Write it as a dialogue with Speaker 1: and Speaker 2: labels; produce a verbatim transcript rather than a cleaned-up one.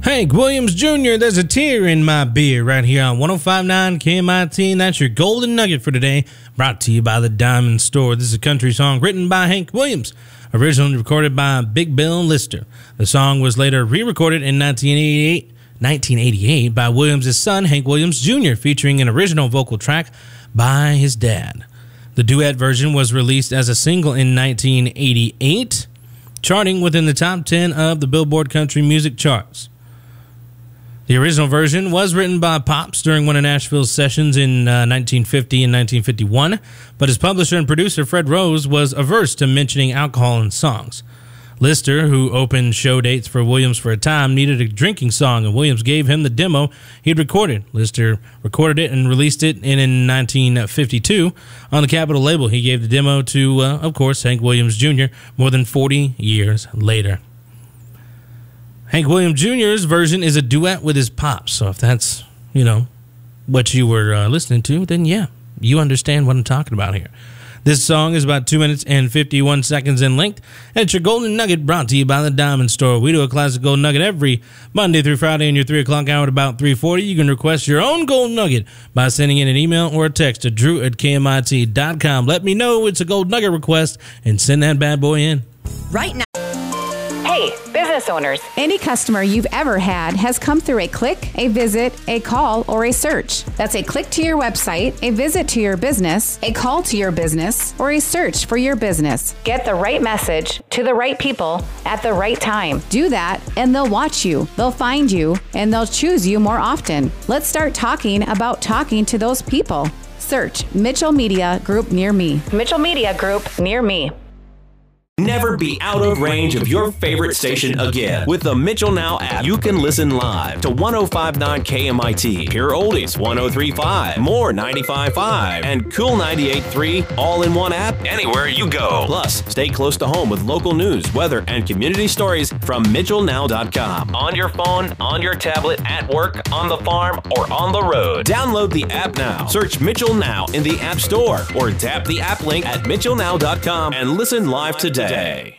Speaker 1: Hank Williams Junior, there's a tear in my beer right here on one oh five point nine K M I T, and that's your golden nugget for today, brought to you by the Diamond Store. This is a country song written by Hank Williams, originally recorded by Big Bill Lister. The song was later re-recorded in nineteen eighty-eight, nineteen eighty-eight by Williams' son, Hank Williams Junior, featuring an original vocal track by his dad. The duet version was released as a single in nineteen eighty-eight, charting within the top ten of the Billboard Country Music charts. The original version was written by Pops during one of Nashville's sessions in uh, nineteen fifty and nineteen fifty-one, but his publisher and producer Fred Rose was averse to mentioning alcohol in songs. Lister, who opened show dates for Williams for a time, needed a drinking song, and Williams gave him the demo he'd recorded. Lister recorded it and released it in, in nineteen fifty-two on the Capitol label. He gave the demo to, uh, of course, Hank Williams Junior more than forty years later. Hank Williams Junior's version is a duet with his pops, so if that's, you know, what you were uh, listening to, then yeah, you understand what I'm talking about here. This song is about two minutes and fifty-one seconds in length, and it's your Golden Nugget brought to you by the Diamond Store. We do a classic Golden Nugget every Monday through Friday in your three o'clock hour at about three forty. You can request your own Golden Nugget by sending in an email or a text to drew at K M I T dot com. Let me know it's a Golden Nugget request and send that bad boy in.
Speaker 2: Right now. Hey, business owners.
Speaker 3: Any customer you've ever had has come through a click, a visit, a call, or a search. That's a click to your website, a visit to your business, a call to your business, or a search for your business.
Speaker 2: Get the right message to the right people at the right time.
Speaker 3: Do that, and they'll watch you, they'll find you, and they'll choose you more often. Let's start talking about talking to those people. Search Mitchell Media Group near me.
Speaker 2: Mitchell Media Group near me.
Speaker 4: Never be out of range of your favorite station again. With the Mitchell Now app, you can listen live to one oh five point nine K M I T, Pure Oldies one oh three point five, More ninety-five point five, and Cool ninety-eight point three, all in one app, anywhere you go. Plus, stay close to home with local news, weather, and community stories from Mitchell Now dot com. On your phone, on your tablet, at work, on the farm, or on the road. Download the app now. Search Mitchell Now in the App Store, or tap the app link at Mitchell Now dot com and listen live today. Day.